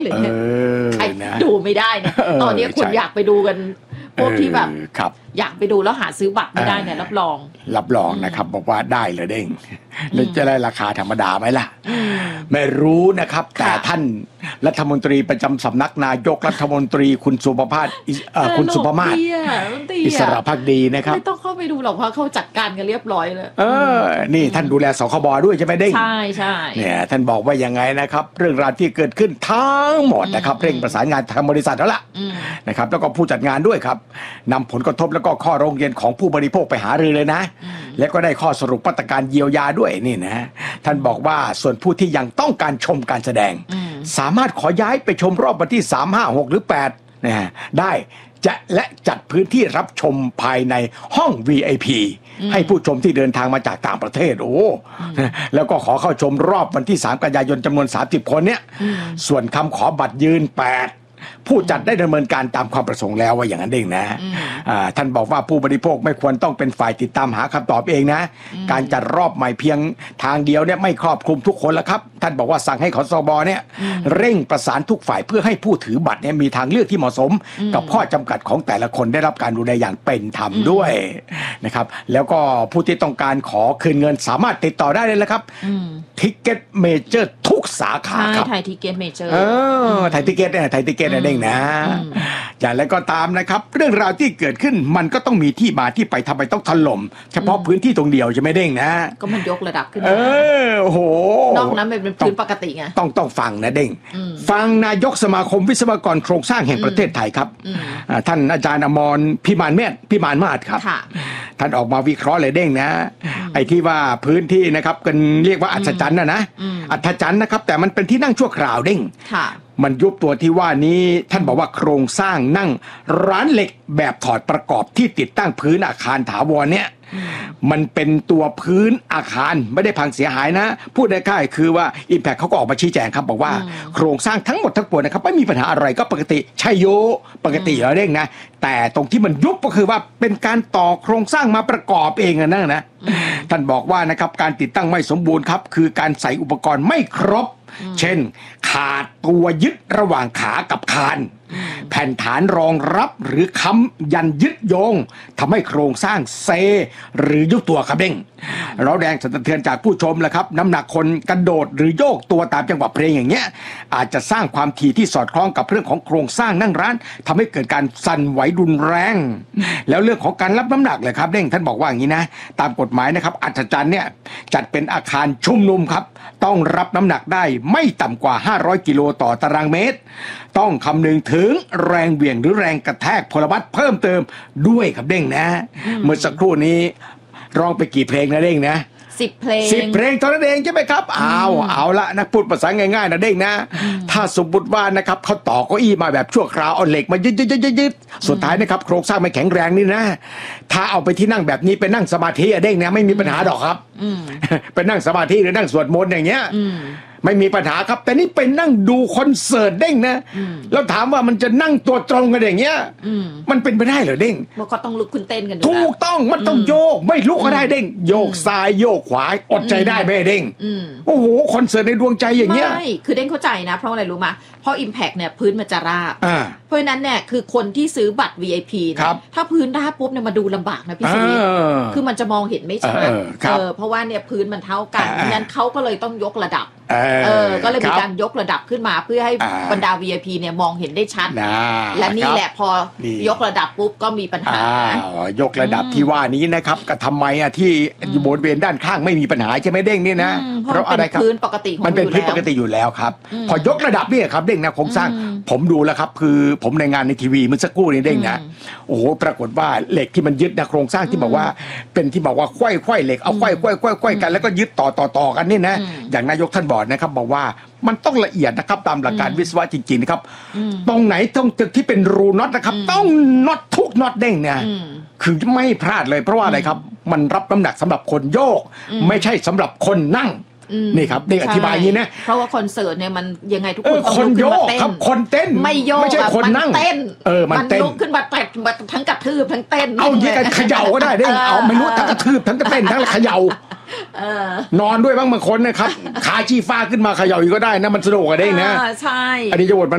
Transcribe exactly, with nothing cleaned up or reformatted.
หรือใครดูไม่ได้เนี่ยตอนนี้คุณอยากไปดูกันพวกที่แบบอยากไปดูแล้วหาซื้อบัตรไม่ได้เนี่ยรับรองรับรองนะครับบอกว่าได้เลยเด้งแล้วจะได้ราคาธรรมดาไหมล่ะไม่รู้นะครับแต่ท่านรัฐมนตรีประจำสำนักนายกรัฐมนตรีคุณสุภาพคุณสุภมาศอิสระภักดีนะครับไม่ต้องเข้าไปดูหรอกเพราะเขาจัดการกันเรียบร้อยเลยเออนี่ท่านดูแลสคบด้วยใช่ไหมเด้งใช่ใช่เนี่ยท่านบอกว่ายังไงนะครับเรื่องราวที่เกิดขึ้นทั้งหมดนะครับเร่งประสานงานทางบริษัทแล้วล่ะนะครับแล้วก็ผู้จัดงานด้วยครับนำผลกระทบแล้วก็ข้อร้องเรียนของผู้บริโภคไปหารือเลยนะแล้วก็ได้ข้อสรุปมาตรการเยียวยาด้วยนี่นะท่านบอกว่าส่วนผู้ที่ยังต้องการชมการแสดงสามารถขอย้ายไปชมรอบวันที่สาม ห้า หกหรือแปดนะได้จะและจัดพื้นที่รับชมภายในห้อง วี ไอ พี ให้ผู้ชมที่เดินทางมาจากต่างประเทศโอ้แล้วก็ขอเข้าชมรอบวันที่สามกันยายนจำนวนสามสิบคนเนี่ยส่วนคำขอบัตรยืนแปดผู้จัดได้ดำเนินการตามความประสงค์แล้วว่าอย่างนั้นเองนะท่านบอกว่าผู้บริโภคไม่ควรต้องเป็นฝ่ายติดตามหาคำตอบเองนะการจัดรอบใหม่เพียงทางเดียวเนี่ยไม่ครอบคลุมทุกคนแล้วครับท่านบอกว่าสั่งให้ขสบเนี่ยเร่งประสานทุกฝ่ายเพื่อให้ผู้ถือบัตรเนี่ยมีทางเลือกที่เหมาะสมกับข้อจำกัดของแต่ละคนได้รับการดูแลอย่างเป็นธรรมด้วยนะครับแล้วก็ผู้ที่ต้องการขอคืนเงินสามารถติดต่อได้เลยนะครับทิกเก็ตเมเจอร์ทุกสาขาครับไทยทิกเก็ตเมเจอร์เออไทยทิกเก็ตเนี่ยไทยทิกเก็ตเด้งนะอย่างไรก็ตามนะครับเรื่องราวที่เกิดขึ้นมันก็ต้องมีที่มาที่ไปทำไมต้องถล่มเฉพาะพื้นที่ตรงเดียวใช่ไหมเด้งนะก็มันยกระดับขึ้นเออโอ้โหนอกนั้นเป็นพื้นปกติไงต้องต้องฟังนะเด้งฟังนายกสมาคมวิศวกรโครงสร้างแห่งประเทศไทยครับท่านอาจารย์อมรพิมานเมธพิมานมาศครับท่านออกมาวิเคราะห์เลยเด้งนะไอ้ที่ว่าพื้นที่นะครับกันเรียกว่าอัศจรรย์นะนะอัศจรรย์นะครับแต่มันเป็นที่นั่งชั่วคราวเด้งมันยุบตัวที่ว่านี้ท่านบอกว่าโครงสร้างนั่งร้านเหล็กแบบถอดประกอบที่ติดตั้งพื้นอาคารถาวรเนี่ยมันเป็นตัวพื้นอาคารไม่ได้พังเสียหายนะพูดได้ง่ายคือว่า Impact เขาก็ออกมาชี้แจงครับบอกว่าโครงสร้างทั้งหมดทั้งปวงนะครับไม่มีปัญหาอะไรก็ปกติใช่โยปกติแล้วเด้งนะแต่ตรงที่มันยุบก็คือว่าเป็นการต่อโครงสร้างมาประกอบเองนะนะท่านบอกว่านะครับการติดตั้งไม่สมบูรณ์ครับคือการใส่อุปกรณ์ไม่ครบเช่นขาดตัวยึดระหว่างขากับคานแผ่นฐานรองรับหรือค้ำยันยึดโยงทำให้โครงสร้างเซหรือยุบตัวครับเด้งเราแรงสะเทือนจากผู้ชมแหละครับน้ำหนักคนกระโดดหรือโยกตัวตามจังหวะเพลงอย่างเงี้ยอาจจะสร้างความถี่ที่สอดคล้องกับเรื่องของโครงสร้างนั่งร้านทำให้เกิดการสั่นไหวรุนแรงแล้วเรื่องของการรับน้ำหนักเลยครับเด้งท่านบอกว่าอย่างนี้นะตามกฎหมายนะครับอัศจรรย์เนี่ยจัดเป็นอาคารชุมนุมครับต้องรับน้ำหนักได้ไม่ต่ำกว่าห้าร้อยกิโลต่อตารางเมตรต้องคำนึงถึงแรงเหวี่ยงหรือแรงกระแทกพลวัตเพิ่มเติมด้วยครับเด้งนะเมื่อสักครู่นี้ร้องไปกี่เพลงนะเด้งนะสิบเพลงสิบเพลงเท่านั้นเองใช่ไหมครับเอาเอาละนะพูดภาษาง่ายๆนะเด้งนะถ้าสมมติว่านะครับเขาต่อเก้าอี้มาแบบชั่วคราวเอาเหล็กมายึดยึดยึดยึดสุดท้ายนะครับโครงสร้างไม่แข็งแรงนี่นะถ้าเอาไปที่นั่งแบบนี้ไปนั่งสมาธิอะเด้งนะไม่มีปัญหาดอกครับไปนั่งสมาธิหรือนั่งสวดมนต์อย่างเงี้ยไม่มีปัญหาครับแต่นี่เป็นนั่งดูคอนเสิร์ตเด้งนะแล้วถามว่ามันจะนั่งตัวตรงกันอย่างเงี้ยมันเป็นไปได้เหรอเด้งมันก็ต้องลุกขึ้นเต้นกันถูกต้องมันต้องโยกไม่ลุกก็ได้เด้งโยกซ้ายโยกขวาอดใจได้ไหมเด้งโอ้โหคอนเสิร์ตในดวงใจอย่างเงี้ยไม่คือเด้งเข้าใจนะเพราะอะไรรู้มั้ยเพราะ Impact เนี่ยพื้นมันจะราบเพราะฉะนั้นเนี่ยคือคนที่ซื้อบัตร วี ไอ พี นะถ้าพื้นราบปุ๊บเนี่ยมาดูลำบากนะพี่สวิทย์คือมันจะมองเห็นไม่ชัดเออเพราะว่าเนี่ยพื้นมันเท่ากันเพราะฉะนั้นเขาก็เลยต้องยกระดับเออก็เลยมีการยกระดับขึ้นมาเพื่อให้บรรดา วี ไอ พี เนี่ยมองเห็นได้ชัดและนี่แหละพอยกระดับปุ๊บก็มีปัญหายกระดับที่ว่านี้นะครับก็ทำไมอ่ะที่อยู่บริเวณด้านข้างไม่มีปัญหาใช่ไหมเด้งนี่นะเพราะอะไรครับพื้นปกติมันเป็นพื้นปกติอยู่แล้วครับพอยกระดับเนี่ยครับเด้งนะโครงสร้างผมดูแล้วครับคือผมในงานในทีวีเมื่อสักครู่นี้เด้งนะโอ้โหปรากฏว่าเหล็กที่มันยึดนะโครงสร้างที่บอกว่าเป็นที่บอกว่าไขว้ไขว้เหล็กเอาไขว้ไขว้ไขว้ไขว้กันแล้วก็ยึดต่อต่อต่อกันนี่นะอย่างนายกท่านบอกนะครับบอกว่ามันต้องละเอียดนะครับตามหลักการวิศวะจริงๆนะครับตรงไหนตรงจุดที่เป็นรูน็อตนะครับต้องน็อตทุกน็อตเด้งเนี่ยคือไม่พลาดเลยเพราะว่าอะไรครับมันรับน้ำหนักสำหรับคนโยกไม่ใช่สำหรับคนนั่งนี่ครับนี่อธิบายอย่างนี้นะเพราะว่าคอนเสิร์ตเนี่ยมันยังไงทุกคนต้องลุกขึ้นมาเต้นคนเต้นไม่โยกไม่ใช่คนนั่งเต้นเออมันลุกขึ้นมาเต้นทั้งกระทืบทั้งเต้นเอาอย่างกันเขย่าก็ได้เด้งเอาไม่รู้ทั้งกระทืบทั้งเต้นทั้งเขย่านอนด้วยบ้างบางคนนะครับขาชี้ฟ้าขึ้นมาเขย่าอีกก็ได้นะมันสนุกกว่าเด้งนะใช่อันนี้จะบท